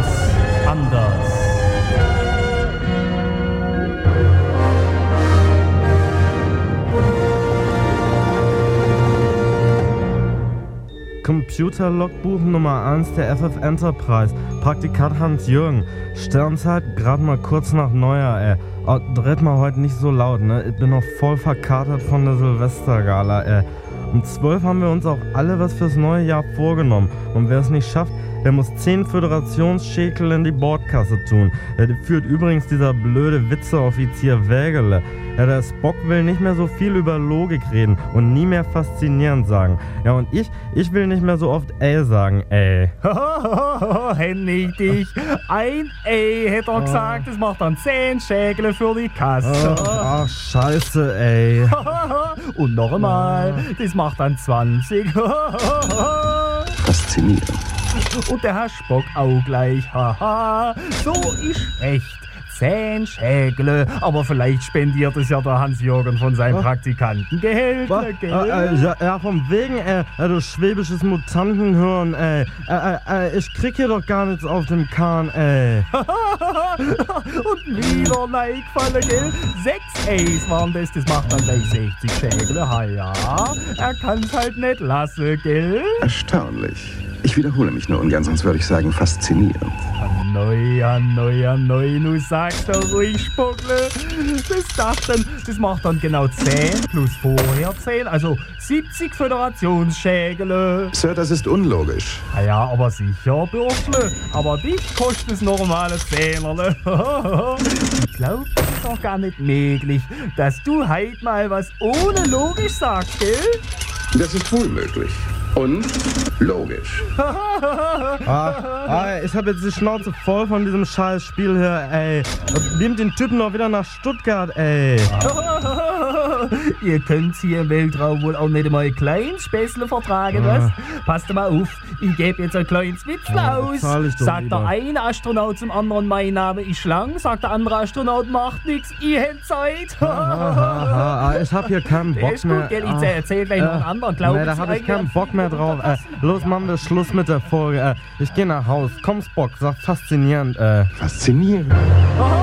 Neues anders. Computer-Logbuch Nummer 1 der FF Enterprise. Praktikant Hans-Jürgen. Sternzeit gerade mal kurz nach Neujahr, Oh, dreht mal heute nicht so laut, ne? Ich bin noch voll verkatert von der Silvestergala, Um 12 haben wir uns auch alle was fürs neue Jahr vorgenommen. Und wer es nicht schafft, der muss 10 Föderationsschekel in die Bordkasse tun. Der führt übrigens dieser blöde Witzeoffizier Wägele. Ja, der Spock will nicht mehr so viel über Logik reden und nie mehr faszinierend sagen. Ja, und ich will nicht mehr so oft sagen, Henning, dich. Ein hätte er gesagt, das macht dann 10 Schäkel für die Kasse. Ach, scheiße, Und noch einmal, das macht dann 20. Faszinierend. Und der Herr Spock auch gleich. Haha, so ist recht. 10 Schägle, aber vielleicht spendiert es ja der Hans-Jürgen von seinem Praktikantengehälter, gell? Ja, von wegen, du schwäbisches Mutantenhirn, ich krieg hier doch gar nichts auf dem Kahn, Und wieder reingefallen, gell? 6 A's waren das macht dann gleich 60 Schägle, ja. Er kann's halt nicht lassen, gell? Erstaunlich. Ich wiederhole mich nur ungern, sonst würde ich sagen faszinierend. Neu, nu sag's doch ruhig, Spuckle. Das macht dann genau 10 plus vorher 10, also 70 Föderationsschägele. Sir, das ist unlogisch. Ja, aber sicher, Bürschle. Aber dich kostet das normale 10erle. Ich glaub, das ist doch gar nicht möglich, dass du heute mal was ohne logisch sagst, gell? Das ist wohl möglich. Und logisch. Ich hab jetzt die Schnauze voll von diesem scheiß Spiel hier, Nehmt den Typen doch wieder nach Stuttgart, Ihr könnt hier im Weltraum wohl auch nicht einmal ein kleines Späßle vertragen, was? Passt mal auf, ich gebe jetzt ein kleines Witzl aus. Sagt der eine Astronaut zum anderen, mein Name ist Schlang, sagt der andere Astronaut, macht nix, ich hätt Zeit. Ich hab hier keinen Bock ist gut, mehr. gell? Ich erzähl gleich noch einen anderen, glaub Nee, da hab ich keinen Bock mehr drauf. Los, machen wir Schluss mit der Folge. Ich geh nach Haus. Komm, Spock, sag faszinierend, Faszinierend. Aha.